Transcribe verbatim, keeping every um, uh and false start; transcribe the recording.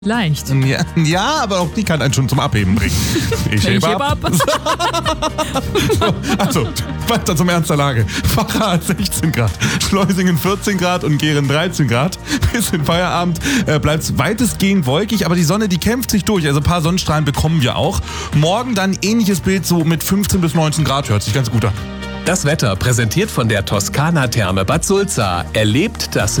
Leicht. Ja, ja, aber auch die kann einen schon zum Abheben bringen. Ich hebe ab. ab. So, also, weiter zum Ernst der Lage. Vacha hat sechzehn Grad, Schleusingen vierzehn Grad und Gehren dreizehn Grad. Bis in Feierabend äh, bleibt es weitestgehend wolkig, aber die Sonne, die kämpft sich durch. Also ein paar Sonnenstrahlen bekommen wir auch. Morgen dann ähnliches Bild, so mit fünfzehn bis neunzehn Grad. Hört sich ganz gut an. Das Wetter präsentiert von der Toskana Therme Bad Sulza. Erlebt das